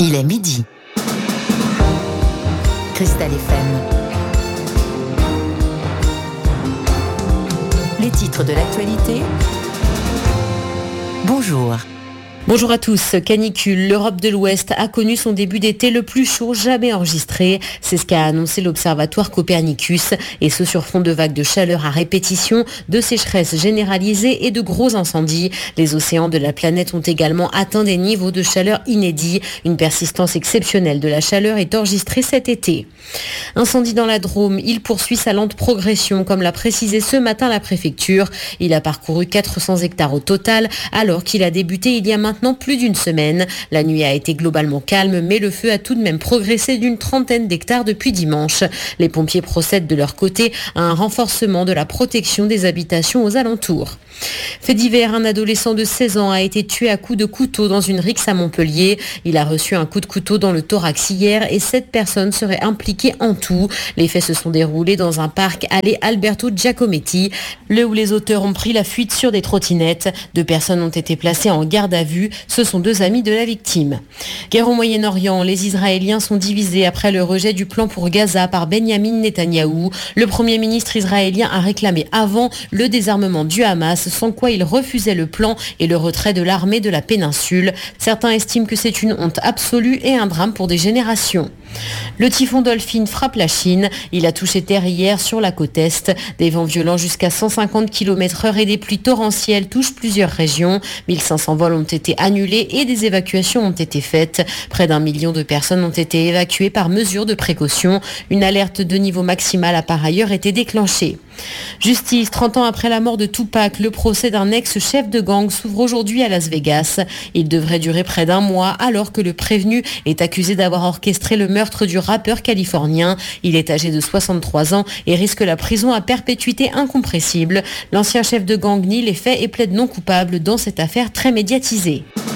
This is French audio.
Il est midi. Cristal FM. Les titres de l'actualité. Bonjour. Bonjour à tous. Canicule. L'Europe de l'Ouest a connu son début d'été le plus chaud jamais enregistré. C'est ce qu'a annoncé l'Observatoire Copernicus. Et ce sur fond de vagues de chaleur à répétition, de sécheresse généralisée et de gros incendies. Les océans de la planète ont également atteint des niveaux de chaleur inédits. Une persistance exceptionnelle de la chaleur est enregistrée cet été. Incendie dans la Drôme. Il poursuit sa lente progression, comme l'a précisé ce matin la préfecture. Il a parcouru 400 hectares au total, alors qu'il a débuté il y a maintenant plus d'une semaine. La nuit a été globalement calme, mais le feu a tout de même progressé d'une 30aine d'hectares depuis dimanche. Les pompiers procèdent de leur côté à un renforcement de la protection des habitations aux alentours. Fait divers, un adolescent de 16 ans a été tué à coups de couteau dans une rixe à Montpellier. Il a reçu un coup de couteau dans le thorax hier et 7 personnes seraient impliquées en tout. Les faits se sont déroulés dans un parc allée Alberto Giacometti, là où les auteurs ont pris la fuite sur des trottinettes. 2 personnes ont été placées en garde à vue. Ce sont 2 amis de la victime. Guerre au Moyen-Orient. Les Israéliens sont divisés après le rejet du plan pour Gaza par Benyamin Netanyahou. Le Premier ministre israélien a réclamé avant le désarmement du Hamas, sans quoi il refusait le plan et le retrait de l'armée de la péninsule. Certains estiment que c'est une honte absolue et un drame pour des générations. Le typhon Dolphin frappe la Chine. Il a touché terre hier sur la côte Est. Des vents violents jusqu'à 150 km/h et des pluies torrentielles touchent plusieurs régions. 1500 vols ont été annulés et des évacuations ont été faites. Près d'1 million de personnes ont été évacuées par mesure de précaution. Une alerte de niveau maximal a par ailleurs été déclenchée. Justice, 30 ans après la mort de Tupac, le procès d'un ex-chef de gang s'ouvre aujourd'hui à Las Vegas. Il devrait durer près d'1 mois alors que le prévenu est accusé d'avoir orchestré le meurtre du rappeur californien. Il est âgé de 63 ans et risque la prison à perpétuité incompressible. L'ancien chef de gang nie les faits et plaide non coupable dans cette affaire très médiatisée.